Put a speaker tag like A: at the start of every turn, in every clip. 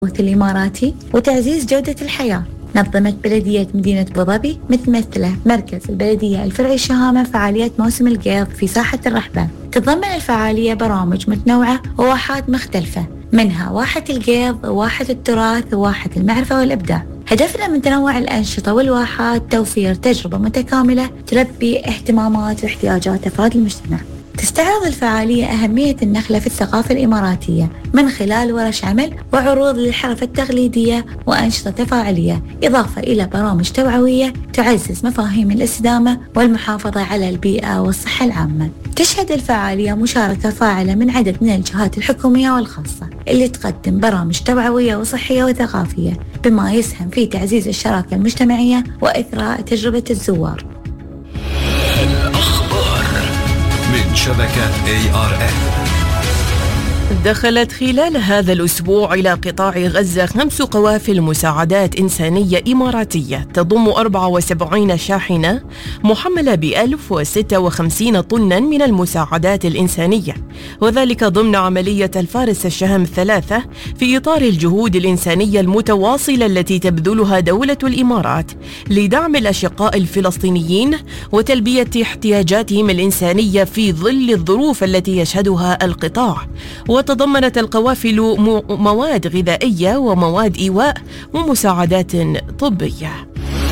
A: الإماراتي وتعزيز جودة الحياة. نظمت بلدية مدينة أبوظبي متمثلة مركز البلدية الفرعي الشهامة فعاليات موسم القيض في ساحة الرحبة. تتضمن الفعالية برامج متنوعة وواحات مختلفة، منها واحة القيض وواحة التراث وواحة المعرفة والإبداع. هدفنا من تنوع الأنشطة والواحات توفير تجربة متكاملة تلبي اهتمامات واحتياجات أفراد المجتمع. تستعرض الفعالية أهمية النخلة في الثقافة الإماراتية من خلال ورش عمل وعروض للحرف التقليدية وأنشطة تفاعلية، إضافة إلى برامج توعوية تعزز مفاهيم الاستدامة والمحافظة على البيئة والصحة العامة. تشهد الفعالية مشاركة فاعلة من عدد من الجهات الحكومية والخاصة اللي تقدم برامج توعوية وصحية وثقافية، بما يسهم في تعزيز الشراكة المجتمعية وإثراء تجربة الزوار.
B: من شبكة ARN.
C: دخلت خلال هذا الأسبوع إلى قطاع غزة 5 قوافل مساعدات إنسانية إماراتية تضم 74 شاحنة محملة ب1056 طناً من المساعدات الإنسانية، وذلك ضمن عملية الفارس الشهم 3 في إطار الجهود الإنسانية المتواصلة التي تبذلها دولة الإمارات لدعم الأشقاء الفلسطينيين وتلبية احتياجاتهم الإنسانية في ظل الظروف التي يشهدها القطاع. وتضمنت القوافل مواد غذائية ومواد إيواء ومساعدات طبية.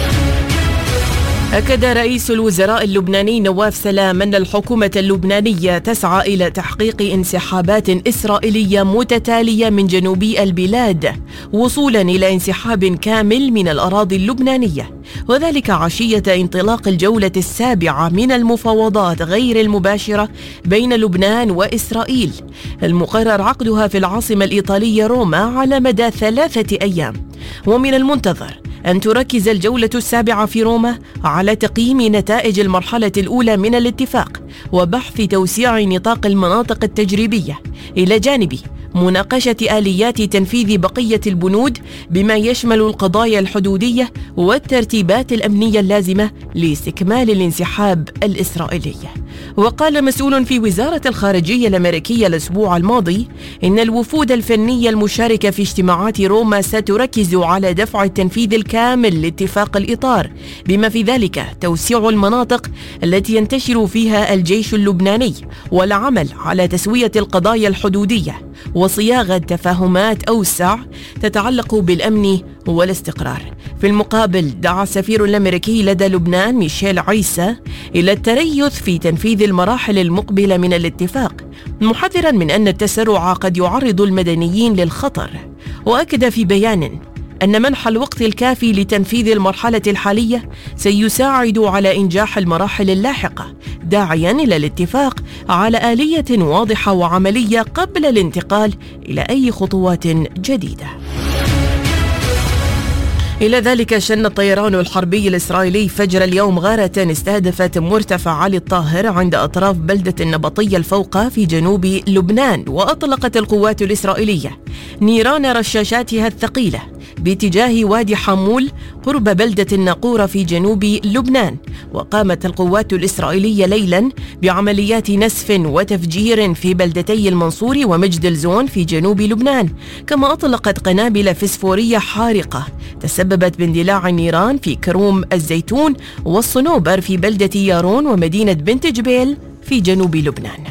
C: أكد رئيس الوزراء اللبناني نواف سلام أن الحكومة اللبنانية تسعى إلى تحقيق انسحابات إسرائيلية متتالية من جنوبي البلاد وصولا إلى انسحاب كامل من الأراضي اللبنانية، وذلك عشية انطلاق الجولة السابعة من المفاوضات غير المباشرة بين لبنان وإسرائيل المقرر عقدها في العاصمة الإيطالية روما على مدى 3 أيام. ومن المنتظر أن تركز الجولة السابعة في روما على تقييم نتائج المرحلة الأولى من الاتفاق وبحث توسيع نطاق المناطق التجريبية، إلى جانب مناقشة آليات تنفيذ بقية البنود بما يشمل القضايا الحدودية والترتيبات الأمنية اللازمة لاستكمال الانسحاب الإسرائيلي. وقال مسؤول في وزارة الخارجية الأمريكية الأسبوع الماضي إن الوفود الفنية المشاركة في اجتماعات روما ستركز على دفع التنفيذ الكامل لاتفاق الإطار، بما في ذلك توسيع المناطق التي ينتشر فيها الجيش اللبناني والعمل على تسوية القضايا الحدودية وصياغة تفاهمات أوسع تتعلق بالأمن والاستقرار. في المقابل دعا السفير الأمريكي لدى لبنان ميشيل عيسى إلى التريث في تنفيذ المراحل المقبلة من الاتفاق، محذرا من أن التسرع قد يعرض المدنيين للخطر. وأكد في بيان أن منح الوقت الكافي لتنفيذ المرحلة الحالية سيساعد على إنجاح المراحل اللاحقة، داعيا إلى الاتفاق على آلية واضحة وعملية قبل الانتقال إلى أي خطوات جديدة. إلى ذلك شن الطيران الحربي الإسرائيلي فجر اليوم غارة استهدفت مرتفع علي الطاهر عند أطراف بلدة النبطية الفوقة في جنوب لبنان، وأطلقت القوات الإسرائيلية نيران رشاشاتها الثقيلة باتجاه وادي حمول قرب بلدة الناقورة في جنوب لبنان. وقامت القوات الإسرائيلية ليلا بعمليات نسف وتفجير في بلدتي المنصور ومجد الزون في جنوب لبنان، كما أطلقت قنابل فسفورية حارقة تسببت باندلاع النيران في كروم الزيتون والصنوبر في بلدة يارون ومدينة بنت جبيل في جنوب لبنان.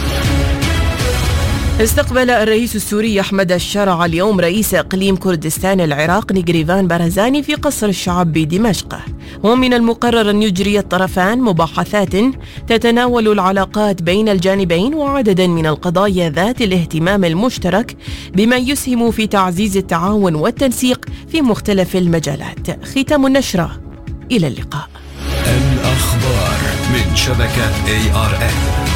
C: استقبل الرئيس السوري أحمد الشرع اليوم رئيس إقليم كردستان العراق نيغريفان بارزاني في قصر الشعب بدمشق، ومن المقرر أن يجري الطرفان مباحثات تتناول العلاقات بين الجانبين وعددا من القضايا ذات الاهتمام المشترك بما يسهم في تعزيز التعاون والتنسيق في مختلف المجالات. ختام النشرة، إلى اللقاء.
B: الأخبار من شبكة ARN.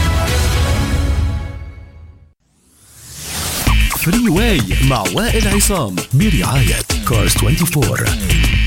B: فري واي مع وائل عصام برعاية كارز 24.